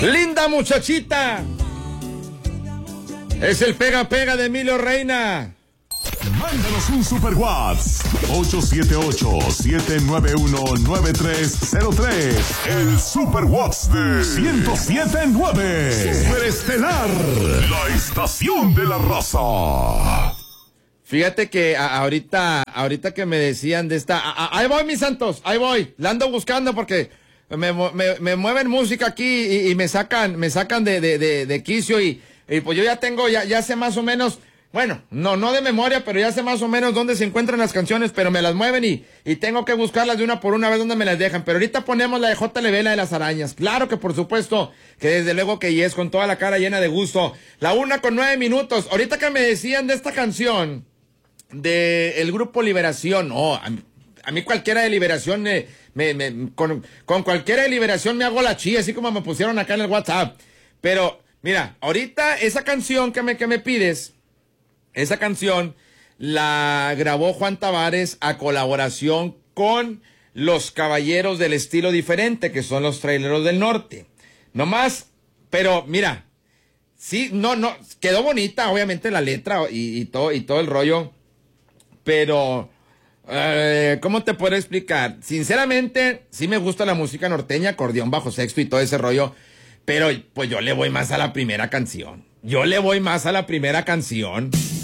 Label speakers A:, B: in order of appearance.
A: Linda muchachita. Es el pega pega de Emilio Reina.
B: Mándanos un super WhatsApp 878-791-9303. El super WhatsApp de 107.9 Superestelar, la estación de la raza.
A: Fíjate que ahorita que me decían de esta... ahí voy, mis santos, ahí voy. La ando buscando porque me mueven música aquí y me sacan de quicio y pues yo ya tengo, ya sé más o menos... Bueno, no de memoria, pero ya sé más o menos dónde se encuentran las canciones, pero me las mueven y tengo que buscarlas de una por una vez donde me las dejan. Pero ahorita ponemos la de JLB, la de las arañas. Claro que por supuesto, que desde luego que yes, con toda la cara llena de gusto. La 1:09. Ahorita que me decían de esta canción, de el grupo Liberación, a mí cualquiera de Liberación, con cualquiera de Liberación me hago la chía, así como me pusieron acá en el WhatsApp. Pero, mira, ahorita esa canción que me pides... Esa canción la grabó Juan Tavares a colaboración con los Caballeros del Estilo Diferente, que son los Traileros del Norte. No más, pero mira, sí, no, quedó bonita, obviamente, la letra y todo el rollo, pero, ¿cómo te puedo explicar? Sinceramente, sí me gusta la música norteña, acordeón, bajo sexto y todo ese rollo, pero pues yo le voy más a la primera canción.